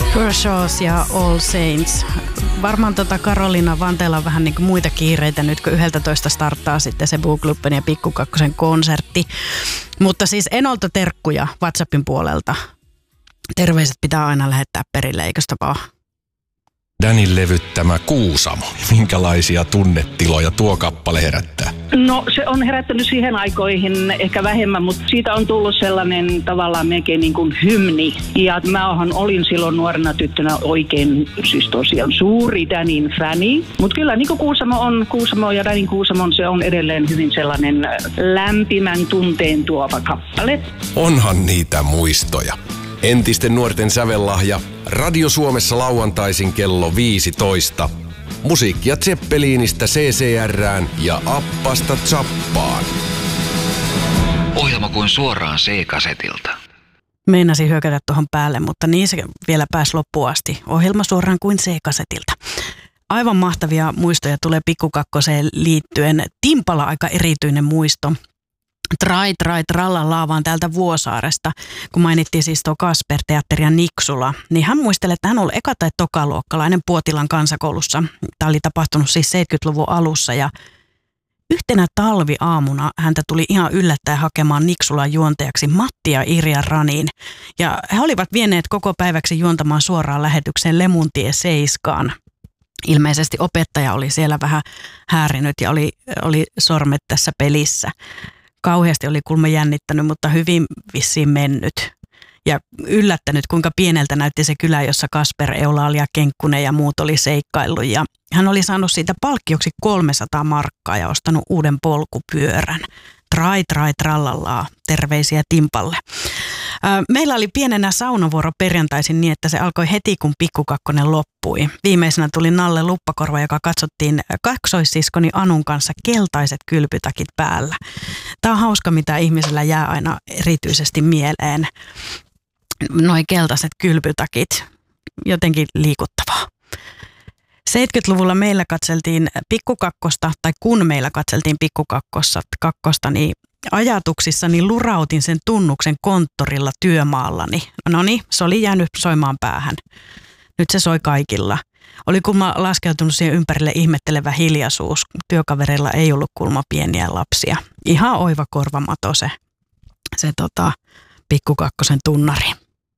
Kershaws ja All Saints. Varmaan Karoliina Vanteella on vähän niin kuin muita kiireitä nyt, kun 11 starttaa sitten se Booklubben ja Pikku Kakkosen konsertti. Mutta siis Enolta terkkuja WhatsAppin puolelta. Terveiset pitää aina lähettää perille, eiköstä vaan? Danin levyttämä Kuusamo. Minkälaisia tunnetiloja tuo kappale herättää? No se on herättänyt siihen aikoihin ehkä vähemmän, mutta siitä on tullut sellainen tavallaan melkein niin kuin hymni. Ja mä olin silloin nuorena tyttönä oikein siis tosiaan suuri Danin fäni. Mutta kyllä niin kuin Kuusamo ja Danin Kuusamon se on edelleen hyvin sellainen lämpimän tunteen tuova kappale. Onhan niitä muistoja. Entisten nuorten sävellahja. Radio Suomessa lauantaisin kello 15. Musiikkia Zeppelinistä CCR:ään ja Appasta Zappaan. Ohjelma kuin suoraan C-kasetilta. Meinasin hyökätä tuohon päälle, mutta niin se vielä pääsi loppuun asti. Ohjelma suoraan kuin C-kasetilta. Aivan mahtavia muistoja tulee Pikku Kakkoseen liittyen. Timpala aika erityinen muisto. Trai, trallalla vaan täältä Vuosaaresta, kun mainittiin siis tuo Kasper-teatteri ja Niksula, niin hän muistelee, että hän oli eka- tai tokaluokkalainen Puotilan kansakoulussa. Tämä oli tapahtunut siis 70-luvun alussa ja yhtenä talviaamuna häntä tuli ihan yllättäen hakemaan Niksulan juontajaksi Matti ja Irja Raniin. Ja he olivat vieneet koko päiväksi juontamaan suoraan lähetykseen Lemuntie 7. Ilmeisesti opettaja oli siellä vähän häärinyt ja oli sormet tässä pelissä. Kauheasti oli kulma jännittänyt, mutta hyvin vissiin mennyt. Ja yllättänyt, kuinka pieneltä näytti se kylä, jossa Kasper, Eulaali ja Kenkkunen ja muut oli seikkaillut. Ja hän oli saanut siitä palkkioksi 300 markkaa ja ostanut uuden polkupyörän. Trai, trallallaa. Terveisiä Timpalle. Meillä oli pienenä saunavuoro perjantaisin niin, että se alkoi heti, kun Pikku Kakkonen loppui. Viimeisenä tuli Nalle Luppakorva, joka katsottiin kaksoissiskoni Anun kanssa keltaiset kylpytakit päällä. Tämä on hauska, mitä ihmisellä jää aina erityisesti mieleen. Noi keltaiset kylpytakit, jotenkin liikuttavaa. 70-luvulla meillä katseltiin Pikku Kakkosta, tai kun meillä katseltiin Pikku Kakkosta, niin ajatuksissani lurautin sen tunnuksen konttorilla työmaallani. No niin, se oli jäänyt soimaan päähän. Nyt se soi kaikilla. Oli kulma laskeutunut siihen ympärille ihmettelevä hiljaisuus. Työkavereilla ei ollut kulma pieniä lapsia. Ihan oiva korvamato se Pikku Kakkosen tunnari.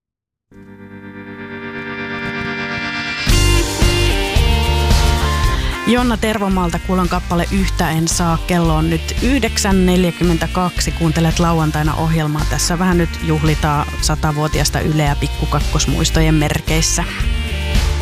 Jonna Tervomaalta kuulon kappale Yhtä en saa. Kello on nyt 9.42. Kuuntelet lauantaina ohjelmaa. Tässä vähän nyt juhlitaan 100-vuotiaasta Yleä Pikku Kakkosmuistojen merkeissä.